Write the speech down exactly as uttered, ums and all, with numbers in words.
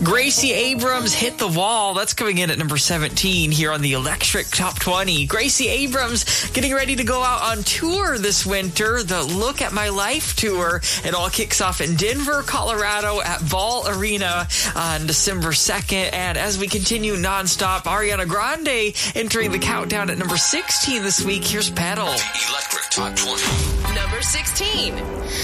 Gracie Abrams, Hit the Wall. That's coming in at number seventeen here on the Electric Top twenty. Gracie Abrams getting ready to go out on tour this winter, the Look at My Life tour. It all kicks off in Denver, Colorado at Ball Arena on December second. And as we continue nonstop, Ariana Grande entering the countdown at number sixteen this week. Here's Pedal. The Electric Top twenty. Number sixteen.